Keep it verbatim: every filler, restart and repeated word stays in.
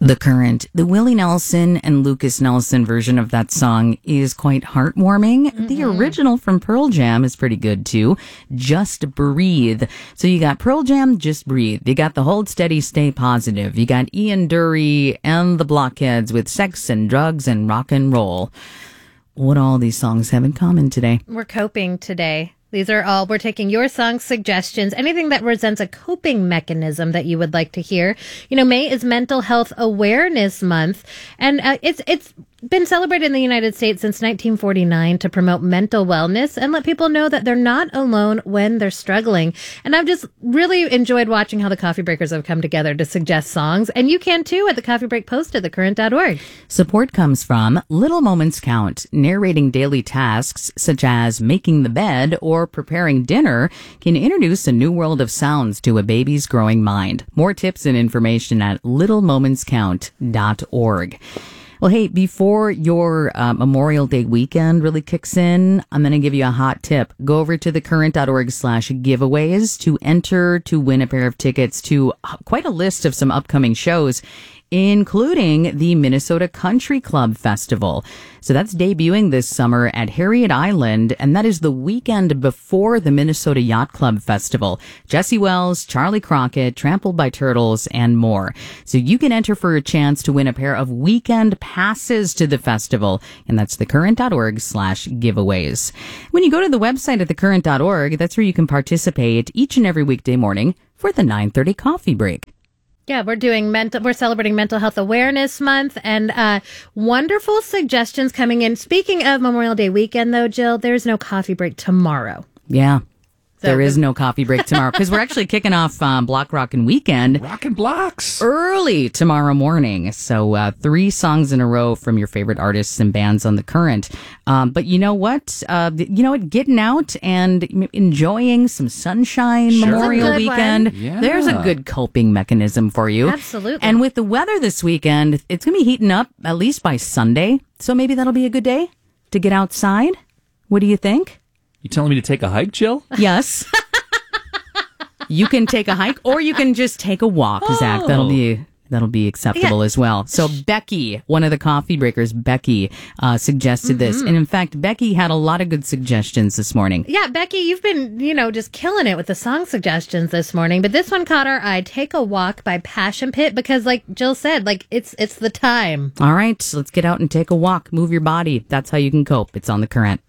The Current. The Willie Nelson and Lucas Nelson version of that song is quite heartwarming. Mm-hmm. The original from Pearl Jam is pretty good too. Just Breathe. So you got Pearl Jam, Just Breathe. You got the Hold Steady, Stay Positive. You got Ian Dury and the Blockheads with Sex and Drugs and Rock and Roll. What all these songs have in common today? We're coping today. These are all, we're taking your song suggestions, anything that presents a coping mechanism that you would like to hear. You know, May is Mental Health Awareness Month, and uh, it's it's been celebrated in the United States since nineteen forty-nine to promote mental wellness and let people know that they're not alone when they're struggling. And I've just really enjoyed watching how the Coffee Breakers have come together to suggest songs, and you can too at the Coffee Break post at the current dot org. Support comes from Little Moments Count. Narrating daily tasks such as making the bed or preparing dinner can introduce a new world of sounds to a baby's growing mind. More tips and information at little moments count dot org. Well, hey, before your uh, Memorial Day weekend really kicks in, I'm going to give you a hot tip. Go over to the current dot org slash giveaways to enter to win a pair of tickets to quite a list of some upcoming shows, including the Minnesota Country Club Festival. So that's debuting this summer at Harriet Island, and that is the weekend before the Minnesota Yacht Club Festival. Jesse Wells, Charlie Crockett, Trampled by Turtles, and more. So you can enter for a chance to win a pair of weekend passes to the festival, and that's the current dot org slash giveaways. When you go to the website at the current dot org, that's where you can participate each and every weekday morning for the nine thirty coffee break. Yeah, we're doing mental, we're celebrating Mental Health Awareness Month, and uh, wonderful suggestions coming in. Speaking of Memorial Day weekend, though, Jill, there's no coffee break tomorrow. Yeah. So there is no coffee break tomorrow because we're actually kicking off um, Block Rockin' Weekend. Rockin' Blocks. Early tomorrow morning. So uh, three songs in a row from your favorite artists and bands on The Current. Um, but you know what? Uh, you know what? Getting out and enjoying some sunshine Sure. Memorial Weekend. Yeah. There's a good coping mechanism for you. Absolutely. And with the weather this weekend, it's going to be heating up at least by Sunday. So maybe that'll be a good day to get outside. What do you think? You telling me to take a hike, Jill? Yes. You can take a hike or you can just take a walk, Oh. Zach. That'll be that'll be acceptable Yeah. as well. So Becky, one of the coffee breakers, Becky, uh, suggested this. And in fact, Becky had a lot of good suggestions this morning. Yeah, Becky, you've been, you know, just killing it with the song suggestions this morning. But this one caught our eye. Take a Walk by Passion Pit, because like Jill said, like it's it's the time. All right, let's get out and take a walk. Move your body. That's how you can cope. It's on The Current.